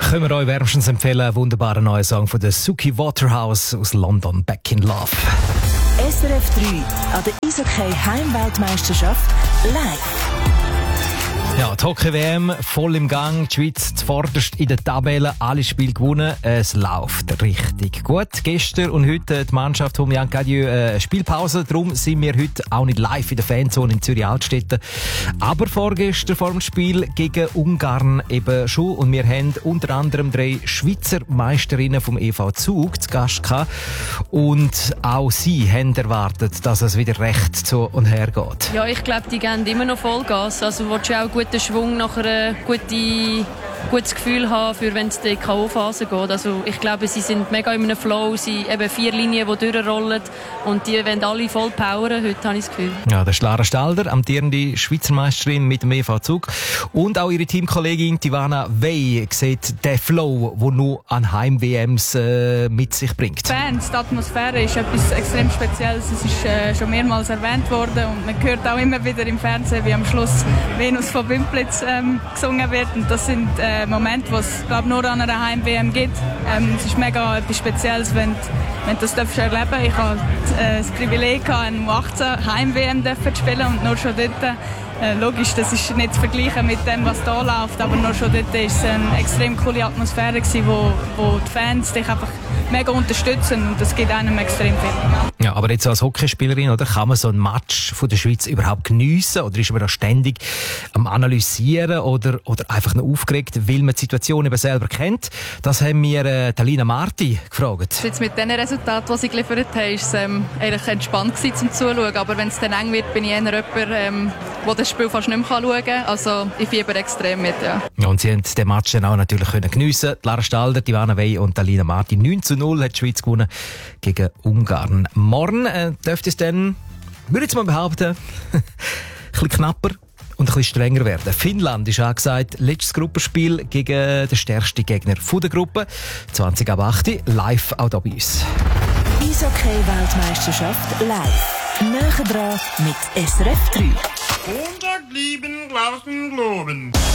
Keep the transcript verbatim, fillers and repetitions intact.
können wir euch wärmstens empfehlen, einen wunderbaren neuen Song von der Suki Waterhouse aus London, Back in Love. S R F drei an der Eishockey Heimweltmeisterschaft live. Ja, die Hockey-W M voll im Gang. Die Schweiz zuvorderst in der Tabelle. Alle Spiele gewonnen. Es läuft richtig gut. Gestern und heute die Mannschaft von Jan Cadieux äh, Spielpause. Darum sind wir heute auch nicht live in der Fanzone in Zürich-Altstetten. Aber vorgestern vor dem Spiel gegen Ungarn eben schon. Und wir haben unter anderem drei Schweizer Meisterinnen vom E V Zug zu Gast gehabt. Und auch sie haben erwartet, dass es wieder recht zu und her geht. Ja, ich glaube, die geben immer noch Vollgas. Also willst du auch guten Schwung, nachher ein gute, gutes Gefühl haben, für wenn es in die K O-Phase geht. Also ich glaube, sie sind mega in einem Flow. Sie haben vier Linien, die durchrollen und die wollen alle voll powern. Heute habe ich das Gefühl. Ja, das ist Lara Stalder, amtierende Schweizer Meisterin mit dem E V Zug. Und auch ihre Teamkollegin Ivana Wey sieht den Flow, den nur an Heim-W Ms äh, mit sich bringt. Die Fans, die Atmosphäre ist etwas extrem Spezielles. Es ist äh, schon mehrmals erwähnt worden und man hört auch immer wieder im Fernsehen, wie am Schluss Venus von Bümplitz ähm, gesungen wird. Und das sind äh, Momente, die es glaub, nur an einer Heim-W M gibt. Ähm, es ist mega etwas Spezielles, wenn, wenn du das darfst erleben darfst. Ich hatte äh, das Privileg, an U achtzehn Heim-W M zu spielen und nur schon dort. Äh, logisch, das ist nicht zu vergleichen mit dem, was hier läuft, aber nur schon dort war es eine extrem coole Atmosphäre, gewesen, wo, wo die Fans dich einfach mega unterstützen und das gibt einem extrem viel. Ja, aber jetzt als Hockeyspielerin, oder, kann man so ein Match von der Schweiz überhaupt geniessen oder ist man da ständig am Analysieren oder, oder einfach nur aufgeregt, weil man die Situation eben selber kennt? Das haben wir äh, Talina Marti gefragt. Jetzt mit den Resultaten, die sie geliefert haben, war es ähm, eigentlich entspannt gewesen, zum Zuschauen, aber wenn es dann eng wird, bin ich eher jemand, ähm, der das Spiel fast nicht mehr schauen kann. Also ich fieber extrem mit, ja. Ja, und sie haben den Match dann auch natürlich können geniessen. Lara Stalder, Ivana Wey und Talina Marti. neun zu null hat die Schweiz gewonnen gegen Ungarn. Morgen äh, dürfte es dann, würde ich jetzt mal behaupten, ein bisschen knapper und ein bisschen strenger werden. Finnland ist angesagt, letztes Gruppenspiel gegen den stärksten Gegner der Gruppe. zwanzig ab acht, live auch hier bei uns. Eishockey-Weltmeisterschaft live. Näher dran mit S R F drei. Montag lieben, Glauben, Globen.